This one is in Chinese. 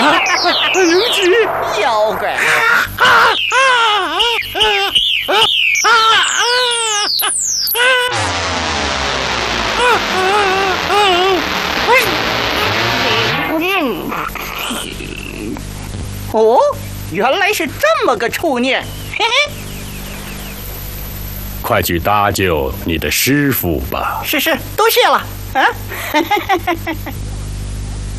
灵吉， 妖怪！哦，原来是这么个处念，嘿嘿。 快去搭救你的师傅吧。 是，多谢了啊！